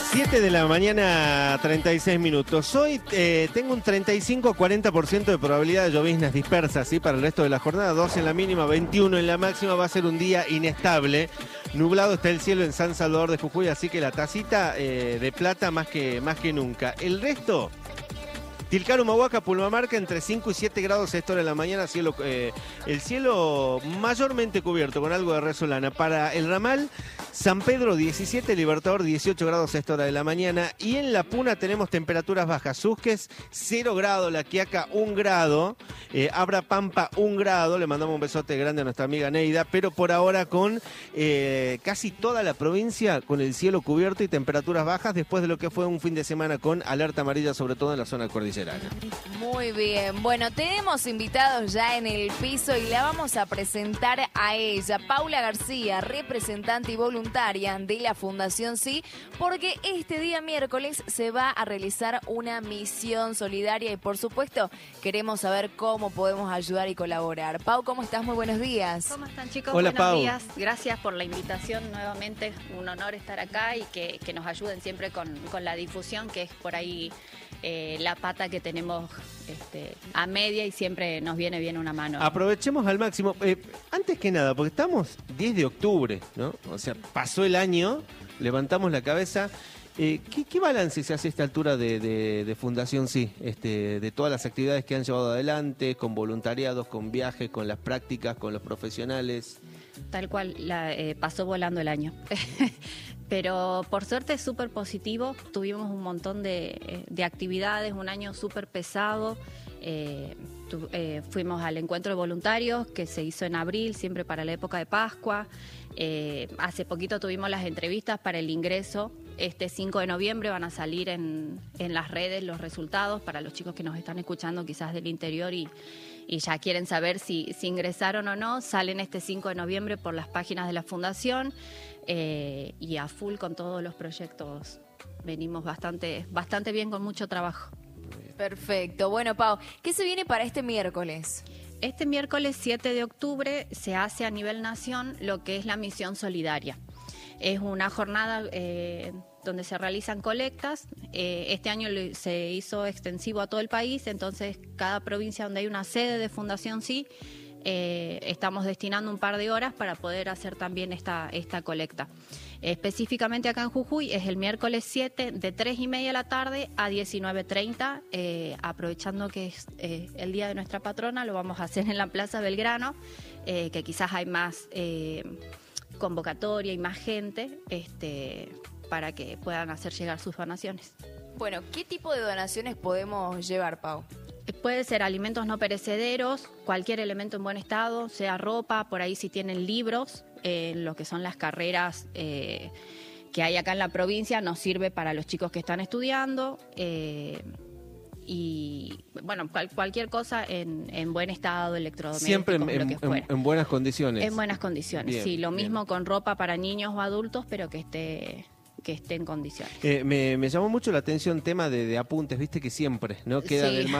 7 de la mañana, 36 minutos. Hoy tengo un 35-40% de probabilidad de lloviznas dispersas, ¿sí? Para el resto de la jornada, 12 en la mínima, 21 en la máxima. Va a ser un día inestable. Nublado está el cielo en San Salvador de Jujuy, así que la tacita de plata más que nunca. El resto... Tilcara, Humahuaca, Pulmamarca, entre 5 y 7 grados a esta hora de la mañana, el cielo mayormente cubierto con algo de resolana. Para el ramal, San Pedro 17, Libertador 18 grados a esta hora de la mañana. Y en La Puna tenemos temperaturas bajas. Susques 0 grados, La Quiaca 1 grado, Abra Pampa 1 grado. Le mandamos un besote grande a nuestra amiga Neida, pero por ahora con casi toda la provincia con el cielo cubierto y temperaturas bajas después de lo que fue un fin de semana con alerta amarilla, sobre todo en la zona cordillerana. Muy bien, bueno, tenemos invitados ya en el piso y la vamos a presentar a ella, Paula García, representante y voluntaria de la Fundación Sí, porque este día miércoles se va a realizar una misión solidaria y por supuesto queremos saber cómo podemos ayudar y colaborar. Pau, ¿cómo estás? Muy buenos días. ¿Cómo están, chicos? Hola, buenos Pau. días. Gracias por la invitación nuevamente. Un honor estar acá y que nos ayuden siempre con la difusión, que es por ahí la pata que tenemos a media y siempre nos viene bien una mano. Aprovechemos al máximo. Antes que nada, porque estamos 10 de octubre, ¿no? O sea, pasó el año, levantamos la cabeza. ¿Qué balance se hace a esta altura de Fundación Sí? De todas las actividades que han llevado adelante, con voluntariados, con viajes, con las prácticas, con los profesionales. Tal cual, pasó volando el año. Pero por suerte es súper positivo, tuvimos un montón de actividades, un año súper pesado. Fuimos al encuentro de voluntarios que se hizo en abril, siempre para la época de Pascua. Hace poquito tuvimos las entrevistas para el ingreso. Este 5 de noviembre van a salir en las redes los resultados para los chicos que nos están escuchando quizás del interior y ya quieren saber si ingresaron o no. Salen este 5 de noviembre por las páginas de la Fundación y a full con todos los proyectos. Venimos bastante bien, con mucho trabajo. Perfecto. Bueno, Pau, ¿qué se viene para este miércoles? Este miércoles 7 de octubre se hace a nivel nación lo que es la misión solidaria. Es una jornada donde se realizan colectas. Este año se hizo extensivo a todo el país, entonces cada provincia donde hay una sede de Fundación Sí, estamos destinando un par de horas para poder hacer también esta colecta. Específicamente acá en Jujuy es el miércoles 7 de 3:30 de la tarde a 19:30, aprovechando que es el día de nuestra patrona, lo vamos a hacer en la Plaza Belgrano, que quizás hay más convocatoria y más gente para que puedan hacer llegar sus donaciones. Bueno, ¿qué tipo de donaciones podemos llevar, Pau? Puede ser alimentos no perecederos, cualquier elemento en buen estado, sea ropa, por ahí si tienen libros, lo que son las carreras que hay acá en la provincia, nos sirve para los chicos que están estudiando. Y bueno, cualquier cosa en buen estado, electrodomésticos, Siempre lo que fuera. en buenas condiciones. En buenas condiciones, Bien, sí. Lo mismo bien. con ropa para niños o adultos, pero que esté en condiciones. Me llamó mucho la atención tema de apuntes, viste que siempre, ¿no? Queda Sí. en el